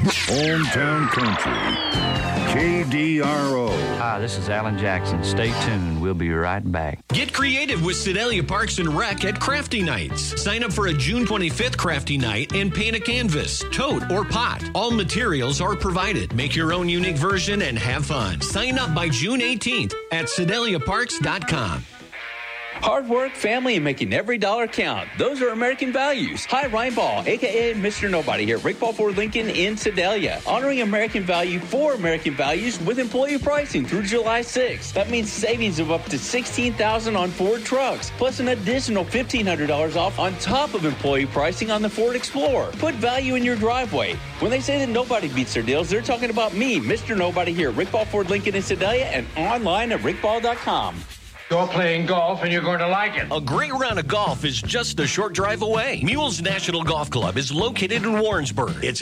Hometown Country, KDRO. Hi, this is Alan Jackson. Stay tuned. We'll be right back. Get creative with Sedalia Parks and Rec at Crafty Nights. Sign up for a June 25th Crafty Night and paint a canvas, tote, or pot. All materials are provided. Make your own unique version and have fun. Sign up by June 18th at SedaliaParks.com. Hard work, family, and making every dollar count. Those are American values. Hi, Ryan Ball, a.k.a. Mr. Nobody here at Rick Ball Ford Lincoln in Sedalia. Honoring American value for American values with employee pricing through July 6th. That means savings of up to $16,000 on Ford trucks, plus an additional $1,500 off on top of employee pricing on the Ford Explorer. Put value in your driveway. When they say that nobody beats their deals, they're talking about me, Mr. Nobody here at Rick Ball Ford Lincoln in Sedalia and online at rickball.com. You're playing golf and you're going to like it. A great round of golf is just a short drive away. Mules National Golf Club is located in Warrensburg. It's